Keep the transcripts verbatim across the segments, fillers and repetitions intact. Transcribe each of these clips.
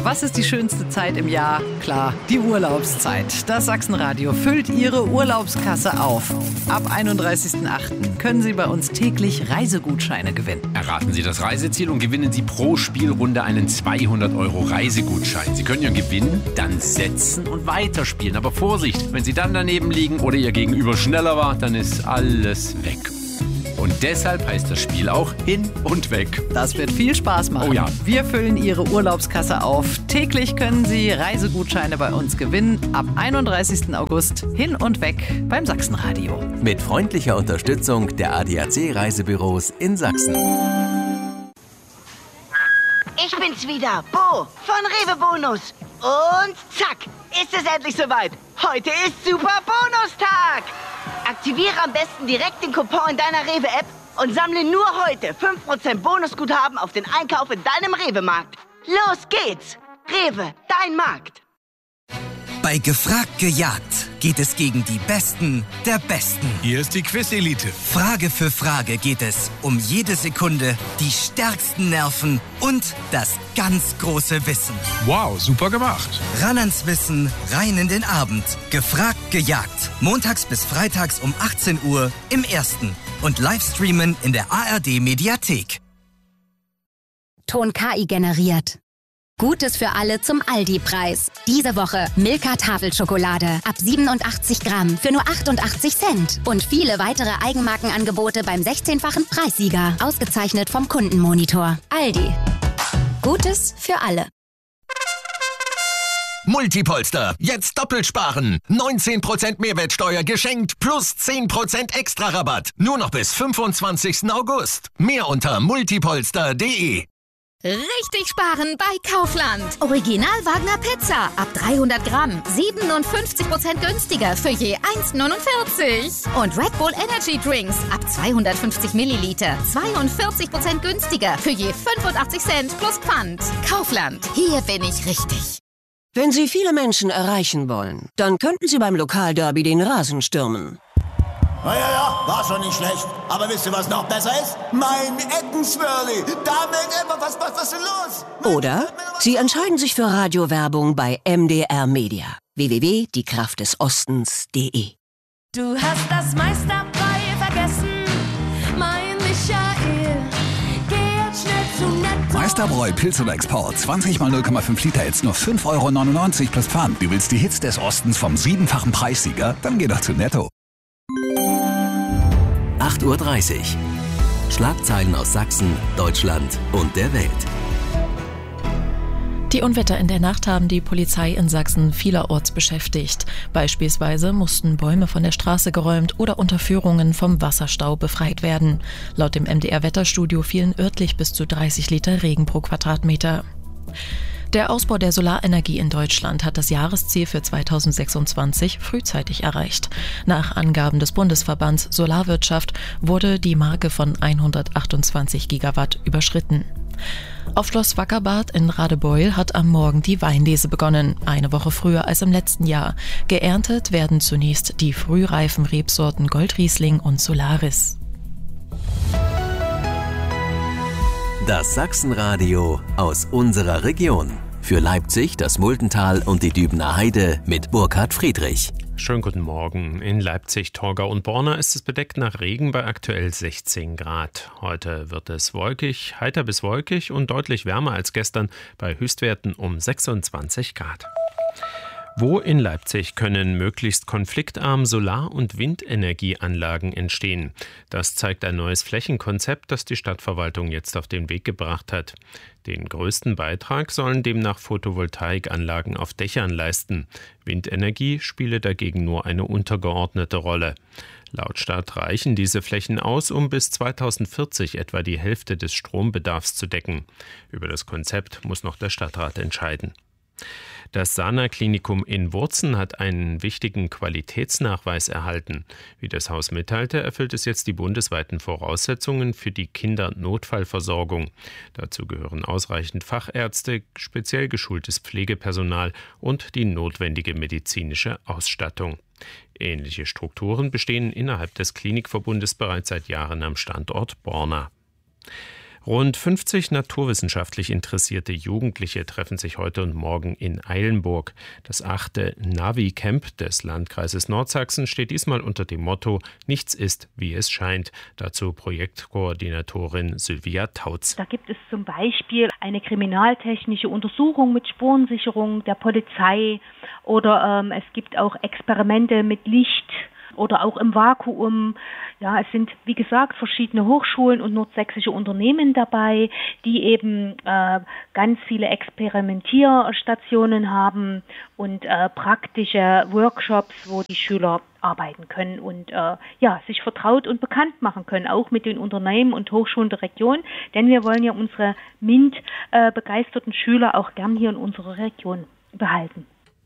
Was ist die schönste Zeit im Jahr? Klar, die Urlaubszeit. Das Sachsenradio füllt Ihre Urlaubskasse auf. Ab einunddreißigsten achten können Sie bei uns täglich Reisegutscheine gewinnen. Erraten Sie das Reiseziel und gewinnen Sie pro Spielrunde einen zweihundert Euro Reisegutschein. Sie können Ihren Gewinn dann setzen und weiterspielen. Aber Vorsicht, wenn Sie dann daneben liegen oder Ihr Gegenüber schneller war, dann ist alles weg. Und deshalb heißt das Spiel auch Hin und Weg. Das wird viel Spaß machen. Oh ja. Wir füllen Ihre Urlaubskasse auf. Täglich können Sie Reisegutscheine bei uns gewinnen. Ab einunddreißigsten August Hin und Weg beim Sachsenradio. Mit freundlicher Unterstützung der A D A C Reisebüros in Sachsen. Ich bin's wieder, Bo von Rewe Bonus. Und zack, ist es endlich soweit. Heute ist Super Bonustag. Aktiviere am besten direkt den Coupon in deiner Rewe-App und sammle nur heute fünf Prozent Bonusguthaben auf den Einkauf in deinem Rewe-Markt. Los geht's! Rewe, dein Markt. Bei Gefragt gejagt geht es gegen die Besten der Besten. Hier ist die Quiz-Elite. Frage für Frage geht es um jede Sekunde, die stärksten Nerven und das ganz große Wissen. Wow, super gemacht. Ran ans Wissen, rein in den Abend. Gefragt gejagt. Montags bis freitags um achtzehn Uhr im Ersten. Und Livestreamen in der A R D-Mediathek. Ton K I generiert. Gutes für alle zum Aldi-Preis. Diese Woche Milka Tafelschokolade ab siebenundachtzig Gramm für nur achtundachtzig Cent. Und viele weitere Eigenmarkenangebote beim sechzehnfachen Preissieger. Ausgezeichnet vom Kundenmonitor. Aldi. Gutes für alle. Multipolster, jetzt doppelt sparen. neunzehn Prozent Mehrwertsteuer geschenkt plus zehn Prozent extra Rabatt. Nur noch bis fünfundzwanzigsten August. Mehr unter multipolster punkt de. Richtig sparen bei Kaufland. Original Wagner Pizza ab dreihundert Gramm. siebenundfünfzig Prozent günstiger für je eins neunundvierzig. Und Red Bull Energy Drinks ab zweihundertfünfzig Milliliter. zweiundvierzig Prozent günstiger für je fünfundachtzig Cent plus Pfand. Kaufland. Hier bin ich richtig. Wenn Sie viele Menschen erreichen wollen, dann könnten Sie beim Lokalderby den Rasen stürmen. Ja, ja, ja, war schon nicht schlecht. Aber wisst ihr, was noch besser ist? Mein Eckenswirli. Damit immer, was, was, was ist denn los? Oder Sie entscheiden sich für Radiowerbung bei M D R Media. w w w punkt die kraft des ostens punkt de. Du hast das meiste dabei vergessen, mein Michael. Geh jetzt schnell zu Netto. Meisterbräu Pilz oder Export. zwanzig mal null Komma fünf Liter, jetzt nur fünf Euro neunundneunzig plus Pfand. Du willst die Hits des Ostens vom siebenfachen Preissieger? Dann geh doch zu Netto. acht Uhr dreißig. Schlagzeilen aus Sachsen, Deutschland und der Welt. Die Unwetter in der Nacht haben die Polizei in Sachsen vielerorts beschäftigt. Beispielsweise mussten Bäume von der Straße geräumt oder Unterführungen vom Wasserstau befreit werden. Laut dem M D R-Wetterstudio fielen örtlich bis zu dreißig Liter Regen pro Quadratmeter. Der Ausbau der Solarenergie in Deutschland hat das Jahresziel für zweitausendsechsundzwanzig frühzeitig erreicht. Nach Angaben des Bundesverbands Solarwirtschaft wurde die Marke von hundertachtundzwanzig Gigawatt überschritten. Auf Schloss Wackerbad in Radebeul hat am Morgen die Weinlese begonnen, eine Woche früher als im letzten Jahr. Geerntet werden zunächst die frühreifen Rebsorten Goldriesling und Solaris. Das Sachsenradio aus unserer Region. Für Leipzig, das Muldental und die Dübener Heide mit Burkhard Friedrich. Schönen guten Morgen. In Leipzig, Torgau und Borna ist es bedeckt nach Regen bei aktuell sechzehn Grad. Heute wird es wolkig, heiter bis wolkig und deutlich wärmer als gestern bei Höchstwerten um sechsundzwanzig Grad. Wo in Leipzig können möglichst konfliktarm Solar- und Windenergieanlagen entstehen? Das zeigt ein neues Flächenkonzept, das die Stadtverwaltung jetzt auf den Weg gebracht hat. Den größten Beitrag sollen demnach Photovoltaikanlagen auf Dächern leisten. Windenergie spiele dagegen nur eine untergeordnete Rolle. Laut Stadt reichen diese Flächen aus, um bis zweitausendvierzig etwa die Hälfte des Strombedarfs zu decken. Über das Konzept muss noch der Stadtrat entscheiden. Das Sana-Klinikum in Wurzen hat einen wichtigen Qualitätsnachweis erhalten. Wie das Haus mitteilte, erfüllt es jetzt die bundesweiten Voraussetzungen für die Kindernotfallversorgung. Dazu gehören ausreichend Fachärzte, speziell geschultes Pflegepersonal und die notwendige medizinische Ausstattung. Ähnliche Strukturen bestehen innerhalb des Klinikverbundes bereits seit Jahren am Standort Borna. Rund fünfzig naturwissenschaftlich interessierte Jugendliche treffen sich heute und morgen in Eilenburg. Das achte Navi-Camp des Landkreises Nordsachsen steht diesmal unter dem Motto »Nichts ist, wie es scheint«. Dazu Projektkoordinatorin Sylvia Tautz. Da gibt es zum Beispiel eine kriminaltechnische Untersuchung mit Spurensicherung der Polizei oder ähm, es gibt auch Experimente mit Licht oder auch im Vakuum. Ja, es sind, wie gesagt, verschiedene Hochschulen und nordsächsische Unternehmen dabei, die eben äh, ganz viele Experimentierstationen haben und äh, praktische Workshops, wo die Schüler arbeiten können und äh, ja, sich vertraut und bekannt machen können, auch mit den Unternehmen und Hochschulen der Region, denn wir wollen ja unsere MINT-begeisterten Schüler auch gern hier in unserer Region behalten.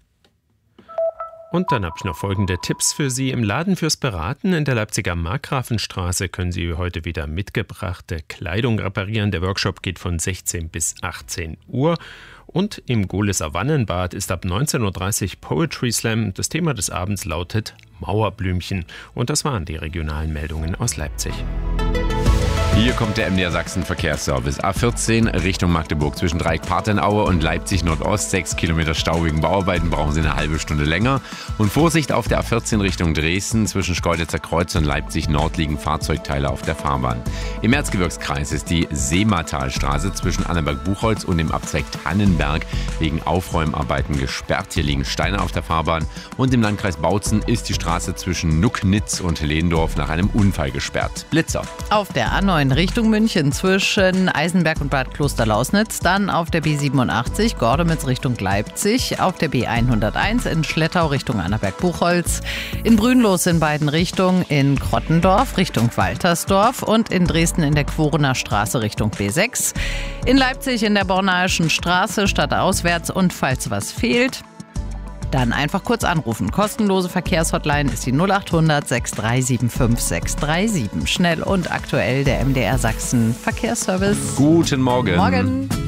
Und dann habe ich noch folgende Tipps für Sie. Im Laden fürs Beraten in der Leipziger Markgrafenstraße können Sie heute wieder mitgebrachte Kleidung reparieren. Der Workshop geht von sechzehn bis achtzehn Uhr. Und im Gohleser Wannenbad ist ab neunzehn Uhr dreißig Poetry Slam. Das Thema des Abends lautet Mauerblümchen. Und das waren die regionalen Meldungen aus Leipzig. Hier kommt der M D R Sachsen Verkehrsservice. A vierzehn Richtung Magdeburg zwischen Dreieck-Partenaue und Leipzig Nordost. Sechs Kilometer Stau wegen Bauarbeiten, brauchen Sie eine halbe Stunde länger. Und Vorsicht auf der A vierzehn Richtung Dresden zwischen Schkeuditzer Kreuz und Leipzig Nord liegen Fahrzeugteile auf der Fahrbahn. Im Erzgebirgskreis ist die Seematalstraße zwischen Annaberg-Buchholz und dem Abzweig Tannenberg wegen Aufräumarbeiten gesperrt. Hier liegen Steine auf der Fahrbahn. Und im Landkreis Bautzen ist die Straße zwischen Nucknitz und Lehndorf nach einem Unfall gesperrt. Blitzer. Auf der A neun Richtung München zwischen Eisenberg und Bad Klosterlausnitz, dann auf der B siebenundachtzig Gordemitz Richtung Leipzig, auf der B hunderteins in Schlettau Richtung Annaberg-Buchholz, in Brünnlos in beiden Richtungen, in Krottendorf Richtung Waltersdorf und in Dresden in der Quorener Straße Richtung B sechs, in Leipzig in der Bornaischen Straße stadtauswärts und falls was fehlt, dann einfach kurz anrufen. Kostenlose Verkehrshotline ist die null acht hundert sechs drei sieben fünf sechs drei sieben. Schnell und aktuell der M D R Sachsen Verkehrsservice. Guten Morgen. Morgen.